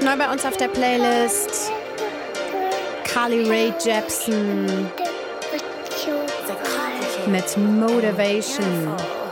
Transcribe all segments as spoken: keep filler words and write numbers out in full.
Neu bei uns auf der Playlist Carly Rae Jepsen mit Motivation.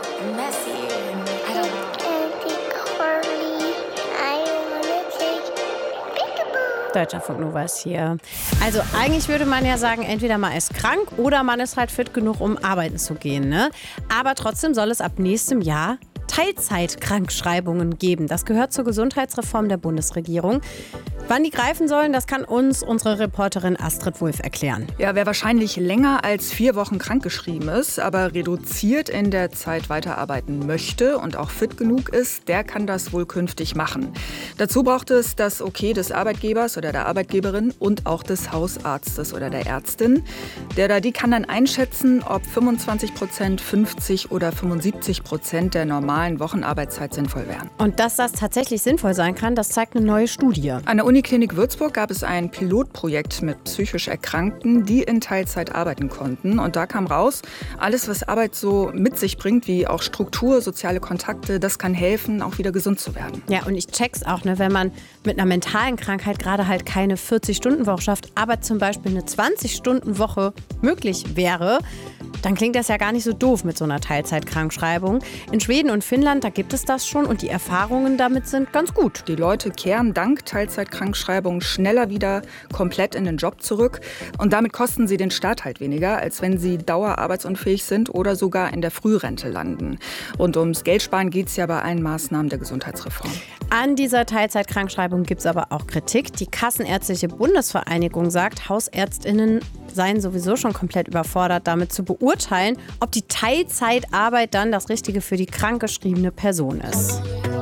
Deutscher Funk Nova ist hier. Also eigentlich würde man ja sagen, entweder man ist krank oder man ist halt fit genug, um arbeiten zu gehen. Ne? Aber trotzdem soll es ab nächstem Jahr Teilzeitkrankschreibungen geben. Das gehört zur Gesundheitsreform der Bundesregierung. Wann die greifen sollen, das kann uns unsere Reporterin Astrid Wulff erklären. Ja, wer wahrscheinlich länger als vier Wochen krankgeschrieben ist, aber reduziert in der Zeit weiterarbeiten möchte und auch fit genug ist, der kann das wohl künftig machen. Dazu braucht es das Okay des Arbeitgebers oder der Arbeitgeberin und auch des Hausarztes oder der Ärztin. Der oder die kann dann einschätzen, ob fünfundzwanzig Prozent, fünfzig oder fünfundsiebzig Prozent der normalen Wochenarbeitszeit sinnvoll wären. Und dass das tatsächlich sinnvoll sein kann, das zeigt eine neue Studie. An der Uniklinik Würzburg gab es ein Pilotprojekt mit psychisch Erkrankten, die in Teilzeit arbeiten konnten. Und da kam raus, alles, was Arbeit so mit sich bringt, wie auch Struktur, soziale Kontakte, das kann helfen, auch wieder gesund zu werden. Ja, und ich check's auch, ne, wenn man mit einer mentalen Krankheit gerade halt keine vierzig-Stunden-Woche schafft, aber zum Beispiel eine zwanzig-Stunden-Woche möglich wäre, dann klingt das ja gar nicht so doof mit so einer Teilzeitkrankschreibung. In Schweden und Finnland, da gibt es das schon und die Erfahrungen damit sind ganz gut. Die Leute kehren dank Teilzeitkrankschreibung schneller wieder komplett in den Job zurück. Und damit kosten sie den Staat halt weniger, als wenn sie dauerarbeitsunfähig sind oder sogar in der Frührente landen. Und ums Geldsparen geht es ja bei allen Maßnahmen der Gesundheitsreform. An dieser Teilzeitkrankschreibung gibt es aber auch Kritik. Die Kassenärztliche Bundesvereinigung sagt, HausärztInnen seien sowieso schon komplett überfordert, damit zu beurteilen, ob die Teilzeitarbeit dann das Richtige für die krankgeschriebene Person ist.